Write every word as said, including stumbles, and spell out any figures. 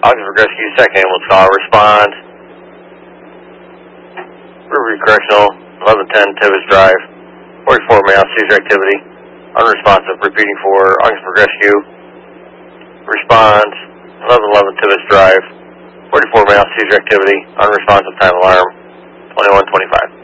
Augsburg Rescue, second ambulance call, respond. Riverview Correctional, eleven ten Tibbetts Drive, forty-four male, seizure activity, unresponsive, repeating for Augsburg Rescue. Respond, eleven eleven Tibbetts Drive, forty-four male, seizure activity, unresponsive, time alarm, twenty-one twenty-five.